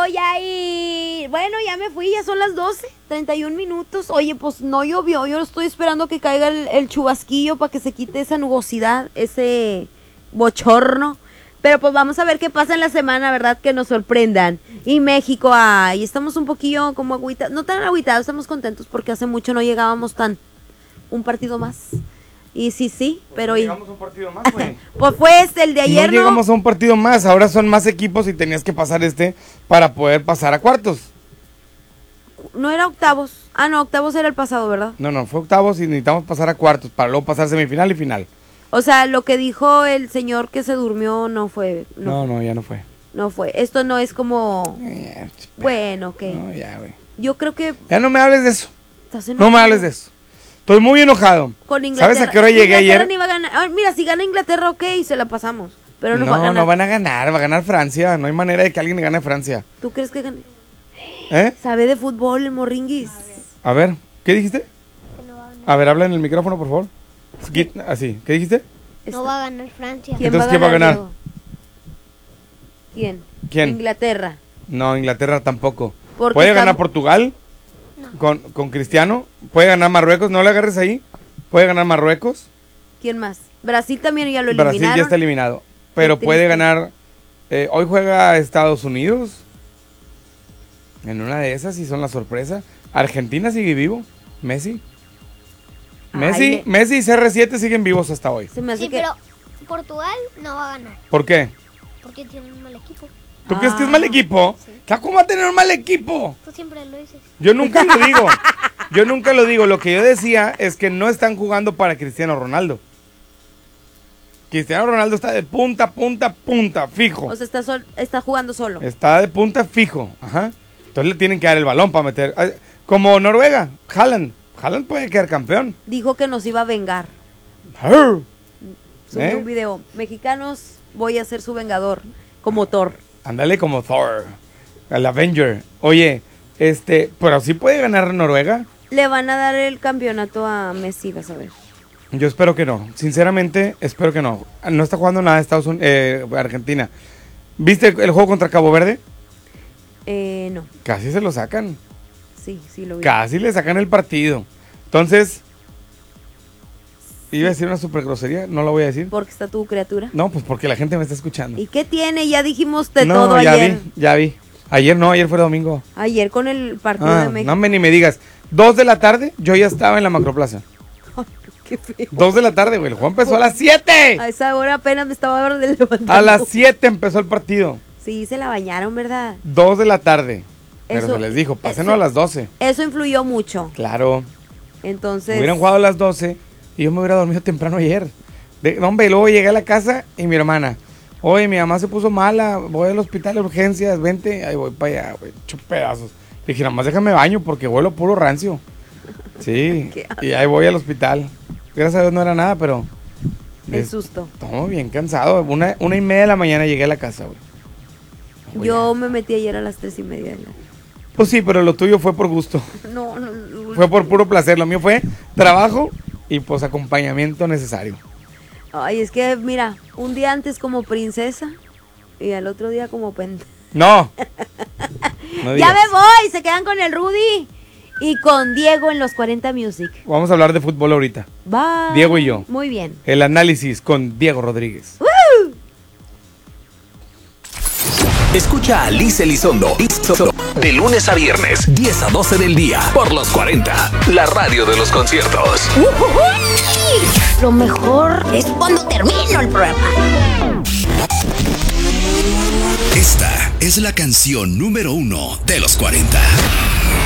voy a ir. Bueno, ya me fui, ya son las 12:31 minutos. Oye, pues no llovió, yo estoy esperando que caiga el chubasquillo para que se quite esa nubosidad, ese bochorno. Pero pues vamos a ver qué pasa en la semana, ¿verdad? Que nos sorprendan. Y México, ay, estamos un poquillo como agüitados, no tan agüitados, estamos contentos porque hace mucho no llegábamos un partido más. Y sí, pero... Llegamos a un partido más, güey. Pues fue el de ayer, ¿no? Llegamos a un partido más, ahora son más equipos y tenías que pasar para poder pasar a cuartos. No era octavos. Ah, no, octavos era el pasado, ¿verdad? No, fue octavos y necesitamos pasar a cuartos para luego pasar semifinal y final. O sea, lo que dijo el señor que se durmió no fue... No, ya no fue. No fue. Esto no es como... Bueno, ok. No, ya, güey. Yo creo que... Ya no me hables de eso. ¿Estás enojado? No me hables de eso. Estoy muy enojado. Con Inglaterra. ¿Sabes a qué hora llegué ayer? Ni va a ganar. Mira, si gana Inglaterra, ok, se la pasamos. Pero no va a ganar. No van a ganar, va a ganar Francia. No hay manera de que alguien gane Francia. ¿Tú crees que gane? ¿Eh? ¿Sabe de fútbol el Morringuis? A ver, ¿qué dijiste? A ver, habla en el micrófono, por favor. Así, ¿qué dijiste? No va a ganar Francia. ¿Quién va a ganar? ¿Quién? Inglaterra. No, Inglaterra tampoco. ¿Puede ganar Portugal? No. Con Cristiano. ¿Puede ganar Marruecos? ¿No le agarres ahí? ¿Puede ganar Marruecos? ¿Quién más? Brasil también ya lo eliminaron. Brasil ya está eliminado. Pero puede ganar... hoy juega Estados Unidos. En una de esas, y son la sorpresa. Argentina sigue vivo. Messi y CR7 siguen vivos hasta hoy. Pero Portugal no va a ganar. ¿Por qué? Porque tiene un mal equipo. ¿Tú crees que es mal equipo? Sí. ¿Cómo va a tener un mal equipo? Tú siempre lo dices. Yo nunca lo digo. Lo que yo decía es que no están jugando para Cristiano Ronaldo. Cristiano Ronaldo está de punta, fijo. O sea, está jugando solo. Está de punta fijo, ajá. Entonces le tienen que dar el balón para meter. Como Noruega, Haaland puede quedar campeón. Dijo que nos iba a vengar. Subió un video. Mexicanos, voy a ser su vengador. Como Thor. Ándale, como Thor. El Avenger. Oye, pero sí puede ganar Noruega. Le van a dar el campeonato a Messi, vas a ver. Yo espero que no. Sinceramente, espero que no. No está jugando nada Argentina. ¿Viste el juego contra Cabo Verde? No. Casi se lo sacan. Sí, lo vi. Casi le sacan el partido. Entonces, iba a decir una super grosería, no la voy a decir. ¿Porque está tu criatura? No, pues porque la gente me está escuchando. ¿Y qué tiene? Ya dijimos todo ayer. Ya vi. Ayer fue domingo. Ayer con el partido de México. No, ni me digas. 2 de la tarde, yo ya estaba en la Macroplaza. Ay, qué feo. 2 de la tarde, güey. El juego empezó a las 7. A esa hora apenas me estaba levantando. A las 7 empezó el partido. Sí, se la bañaron, ¿verdad? 2 de la tarde. Pero se les dijo, pásenos a las 12. Eso influyó mucho. Claro. Entonces... Hubieran jugado a las 12 y yo me hubiera dormido temprano ayer. Hombre, luego llegué a la casa y mi hermana, oye, mi mamá se puso mala, voy al hospital de urgencias, vente. Ahí voy para allá, güey, hecho pedazos. Le dije, nada más déjame baño porque huelo puro rancio. Sí, y ahí voy al hospital. Gracias a Dios no era nada, pero... El susto. Todo bien cansado. 1:30 de la mañana llegué a la casa, güey. Yo me metí ayer a las 3:30 de la... Pues sí, pero lo tuyo fue por gusto. No. Fue por puro placer. Lo mío fue trabajo y pues acompañamiento necesario. Ay, es que mira, un día antes como princesa y al otro día como pendeja. No. Ya me voy, se quedan con el Rudy y con Diego en los 40 Music. Vamos a hablar de fútbol ahorita. Bye. Diego y yo. Muy bien. El análisis con Diego Rodríguez. Escucha a Liz Elizondo de lunes a viernes, 10 a 12 del día, por los 40, la radio de los conciertos. Lo mejor es cuando termino el programa. Esta es la canción número 1 de los 40.